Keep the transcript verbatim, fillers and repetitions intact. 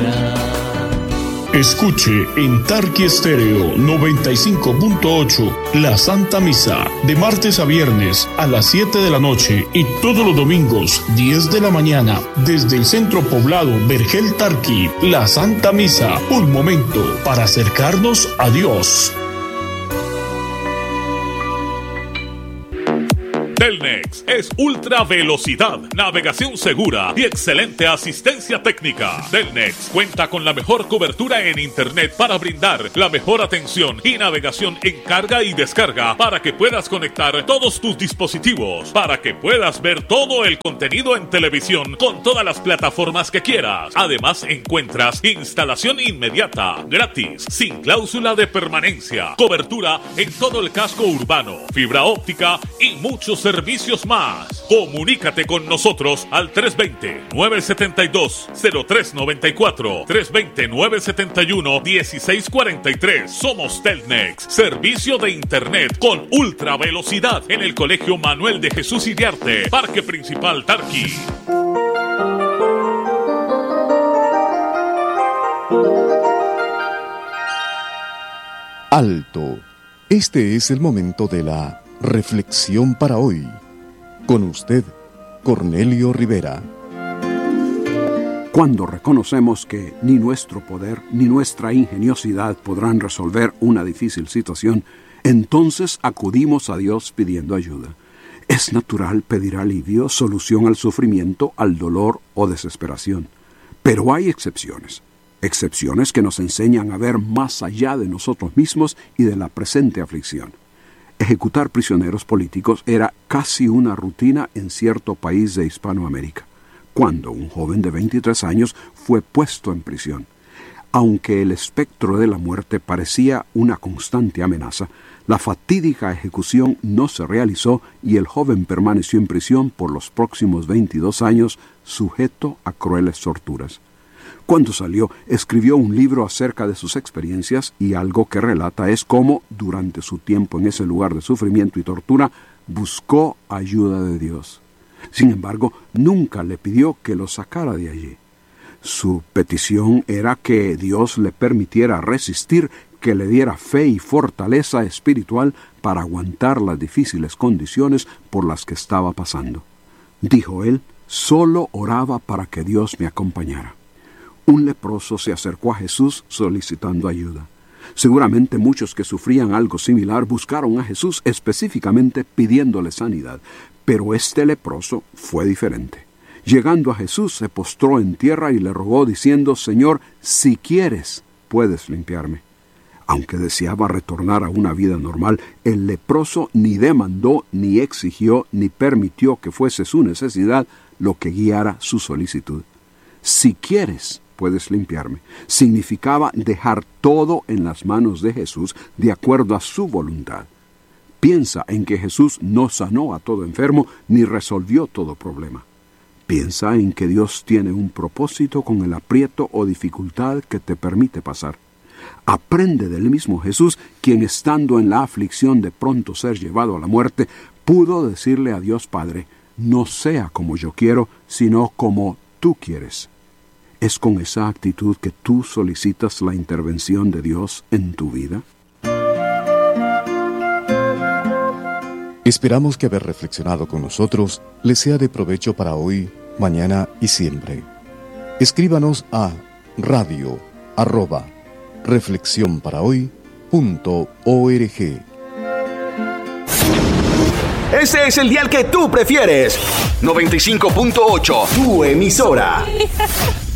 hora. Escuche en Tarqui Estéreo noventa y cinco punto ocho la Santa Misa de martes a viernes a las siete de la noche y todos los domingos diez de la mañana desde el centro poblado Vergel Tarqui. La Santa Misa, un momento para acercarnos a Dios. Telnex es ultra velocidad, navegación segura y excelente asistencia técnica. Telnex cuenta con la mejor cobertura en Internet para brindar la mejor atención y navegación en carga y descarga para que puedas conectar todos tus dispositivos, para que puedas ver todo el contenido en televisión con todas las plataformas que quieras. Además encuentras instalación inmediata, gratis, sin cláusula de permanencia, cobertura en todo el casco urbano, fibra óptica y muchos servicios más. Comunícate con nosotros al tres dos cero, nueve siete dos, cero tres nueve cuatro, tres dos cero, nueve siete uno, uno seis cuatro tres. Somos Telnex, servicio de internet con ultra velocidad en el Colegio Manuel de Jesús Iriarte, Parque Principal Tarqui. Alto. Este es el momento de la reflexión para hoy. Con usted, Cornelio Rivera. Cuando reconocemos que ni nuestro poder ni nuestra ingeniosidad podrán resolver una difícil situación, entonces acudimos a Dios pidiendo ayuda. Es natural pedir alivio, solución al sufrimiento, al dolor o desesperación. Pero hay excepciones. Excepciones que nos enseñan a ver más allá de nosotros mismos y de la presente aflicción. Ejecutar prisioneros políticos era casi una rutina en cierto país de Hispanoamérica, cuando un joven de veintitrés años fue puesto en prisión. Aunque el espectro de la muerte parecía una constante amenaza, la fatídica ejecución no se realizó y el joven permaneció en prisión por los próximos veintidós años, sujeto a crueles torturas. Cuando salió, escribió un libro acerca de sus experiencias y algo que relata es cómo, durante su tiempo en ese lugar de sufrimiento y tortura, buscó ayuda de Dios. Sin embargo, nunca le pidió que lo sacara de allí. Su petición era que Dios le permitiera resistir, que le diera fe y fortaleza espiritual para aguantar las difíciles condiciones por las que estaba pasando. Dijo él, solo oraba para que Dios me acompañara. Un leproso se acercó a Jesús solicitando ayuda. Seguramente muchos que sufrían algo similar buscaron a Jesús específicamente pidiéndole sanidad, pero este leproso fue diferente. Llegando a Jesús se postró en tierra y le rogó diciendo, Señor, si quieres, puedes limpiarme. Aunque deseaba retornar a una vida normal, el leproso ni demandó, ni exigió, ni permitió que fuese su necesidad lo que guiara su solicitud. Si quieres, puedes limpiarme. Significaba dejar todo en las manos de Jesús de acuerdo a su voluntad. Piensa en que Jesús no sanó a todo enfermo ni resolvió todo problema. Piensa en que Dios tiene un propósito con el aprieto o dificultad que te permite pasar. Aprende del mismo Jesús, quien estando en la aflicción de pronto ser llevado a la muerte, pudo decirle a Dios Padre, no sea como yo quiero, sino como tú quieres. ¿Es con esa actitud que tú solicitas la intervención de Dios en tu vida? Esperamos que haber reflexionado con nosotros les sea de provecho para hoy, mañana y siempre. Escríbanos a radio arroba reflexionparahoy.org. Ese es el dial que tú prefieres. noventa y cinco punto ocho, tu emisora.